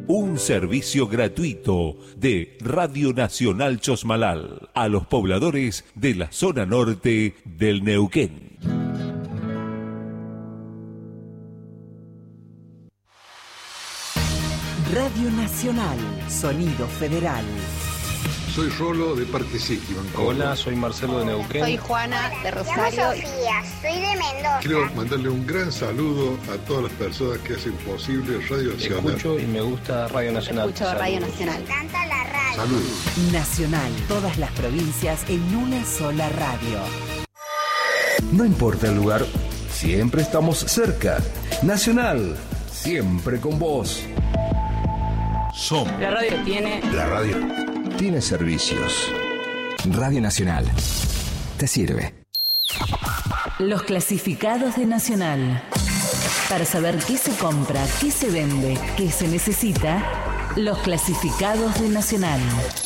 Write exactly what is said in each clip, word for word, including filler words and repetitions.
Un servicio gratuito de Radio Nacional Chosmalal a los pobladores de la zona norte del Neuquén. Radio Nacional, Sonido Federal. Soy Rolo de Parque Siqui, Banco. Hola, soy Marcelo de Neuquén. Soy Juana de Rosario. Soy Sofía, soy de Mendoza. Quiero mandarle un gran saludo a todas las personas que hacen posible Radio Nacional. Escucho y me gusta Radio Nacional. Escucho Saludos. Radio Nacional. Me encanta la radio. Saludos. Nacional, todas las provincias en una sola radio. No importa el lugar, siempre estamos cerca. Nacional, siempre con vos. Somos. La radio tiene... La radio tiene servicios. Radio Nacional. Te sirve. Los clasificados de Nacional. Para saber qué se compra, qué se vende, qué se necesita, los clasificados de Nacional.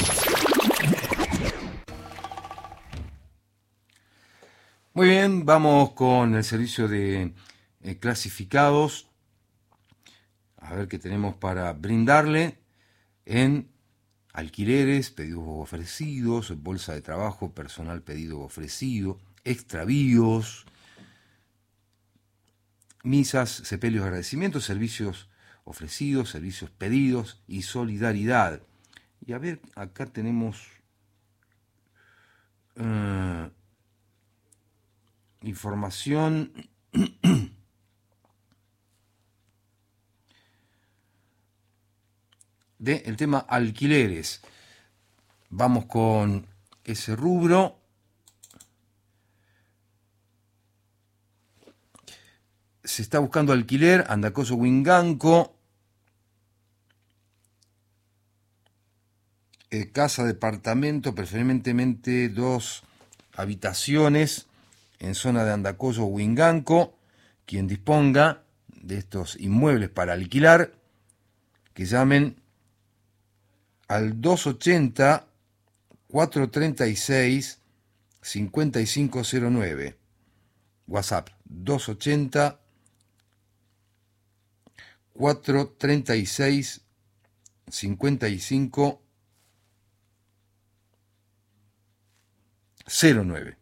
Muy bien, vamos con el servicio de eh, clasificados. A ver qué tenemos para brindarle en alquileres, pedidos ofrecidos, bolsa de trabajo, personal pedido ofrecido, extravíos, misas, sepelios de agradecimiento, servicios ofrecidos, servicios pedidos y solidaridad. Y a ver, acá tenemos uh, información del tema alquileres. Vamos con ese rubro. Se está buscando alquiler, Andacoso Huinganco, eh, casa, departamento, preferentemente dos habitaciones en zona de Andacoso Huinganco. Quien disponga de estos inmuebles para alquilar, que llamen al dos ochenta, cuatrocientos treinta y seis, cincuenta y cinco cero nueve. WhatsApp dos ochenta, cuatrocientos treinta y seis, cincuenta y cinco cero nueve.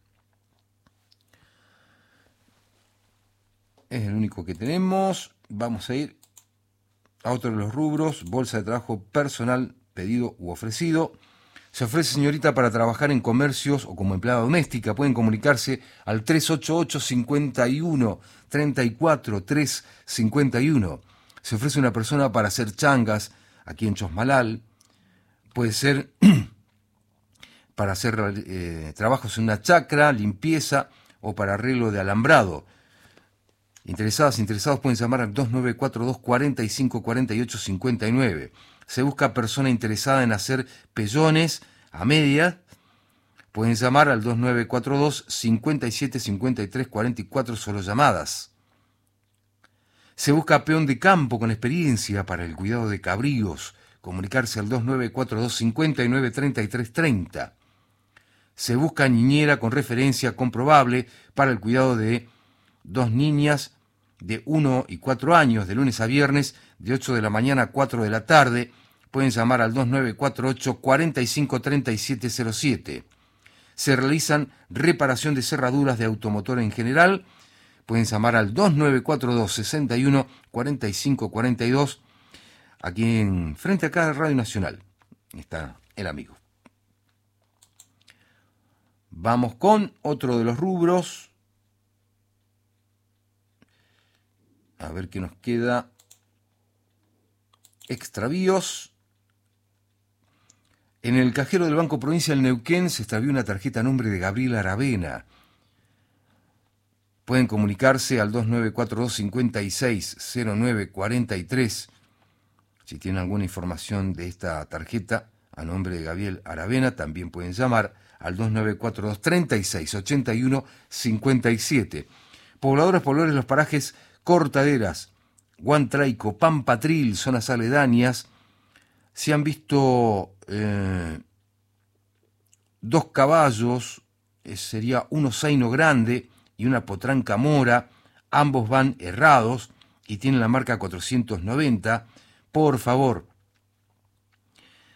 Es el único que tenemos. Vamos a ir a otro de los rubros. Bolsa de trabajo personal pedido u ofrecido. Se ofrece, señorita, para trabajar en comercios o como empleada doméstica. Pueden comunicarse al tres ocho ocho, cinco uno, tres cuatro, tres cinco uno. Se ofrece una persona para hacer changas aquí en Chosmalal. Puede ser para hacer eh, trabajos en una chacra, limpieza o para arreglo de alambrado. Interesadas, interesados pueden llamar al dos nueve cuatro dos, cuatro cinco, cuatro ocho cinco nueve. Se busca persona interesada en hacer pellones a medias. Pueden llamar al dos nueve cuatro dos, cinco siete, cinco tres, cuatro cuatro, solo llamadas. Se busca peón de campo con experiencia para el cuidado de cabríos. Comunicarse al dos nueve cuatro dos, cinco nueve, tres tres tres cero. Se busca niñera con referencia comprobable para el cuidado de dos niñas de uno y cuatro años, de lunes a viernes, de ocho de la mañana a cuatro de la tarde. Pueden llamar al dos nueve cuatro ocho, cuatro cinco, tres siete cero siete. Se realizan reparación de cerraduras de automotor en general. Pueden llamar al dos nueve cuatro dos, seis uno, cuatro cinco cuatro dos. Aquí en frente acá de Radio Nacional está el amigo. Vamos con otro de los rubros. A ver qué nos queda. Extravíos. En el cajero del Banco Provincia del Neuquén se extravió una tarjeta a nombre de Gabriel Aravena. Pueden comunicarse al dos nueve cuatro dos, cinco seis, cero nueve cuatro tres. Si tienen alguna información de esta tarjeta a nombre de Gabriel Aravena, también pueden llamar al dos nueve cuatro dos, treinta y seis, ochenta y uno, cincuenta y siete. Pobladores, pobladores de los parajes Cortaderas, Guantraico, Pampatril, zonas aledañas, se han visto eh, dos caballos, eh, sería un osaino grande y una potranca mora, ambos van errados y tienen la marca cuatrocientos noventa. Por favor,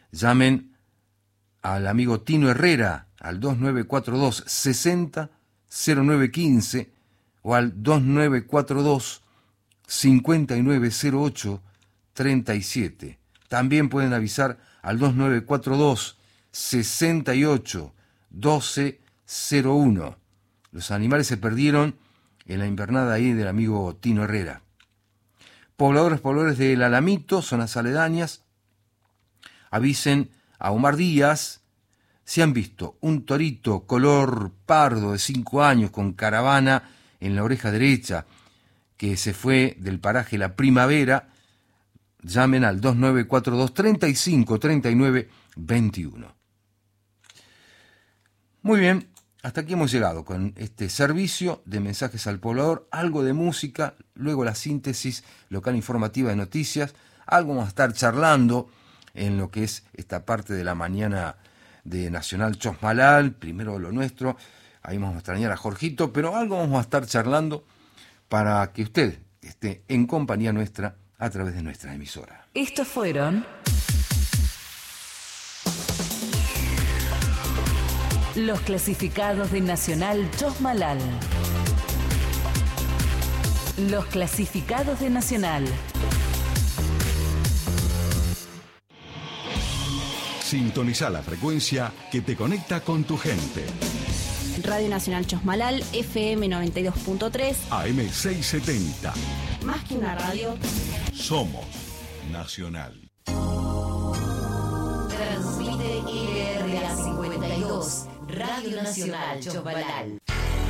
llamen al amigo Tino Herrera al dos nueve cuatro dos sesenta cero nueve quince o al dos nueve cuatro dos cincuenta y nueve cero ocho treinta y siete. También pueden avisar al dos nueve cuatro dos sesenta y ocho doce cero uno. Los animales se perdieron en la invernada ahí del amigo Tino Herrera. Pobladores, pobladores del Alamito, zonas aledañas, avisen a Omar Díaz si han visto un torito color pardo de cinco años con caravana en la oreja derecha que se fue del paraje La Primavera. Llamen al dos nueve cuatro dos treinta y cinco treinta y nueve veintiuno. Muy bien, hasta aquí hemos llegado con este servicio de mensajes al poblador, algo de música, luego la síntesis local informativa de noticias, algo vamos a estar charlando en lo que es esta parte de la mañana de Nacional Chosmalal, primero lo nuestro, ahí vamos a extrañar a Jorgito, pero algo vamos a estar charlando para que usted esté en compañía nuestra a través de nuestra emisora. Estos fueron los clasificados de Nacional Chosmalal. Los clasificados de Nacional. Sintoniza la frecuencia que te conecta con tu gente. Radio Nacional Chosmalal, F M noventa y dos punto tres. A M seiscientos setenta. Más que una radio. Somos Nacional. Transmite I R A cincuenta y dos, Radio Nacional Chosmalal.